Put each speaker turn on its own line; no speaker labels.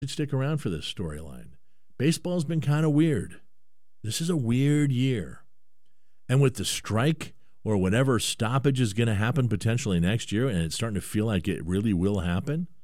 should stick around for this storyline. Baseball's been kind of weird. This is a weird year. And with the strike or whatever stoppage is going to happen potentially next year, and it's starting to feel like it really will happen,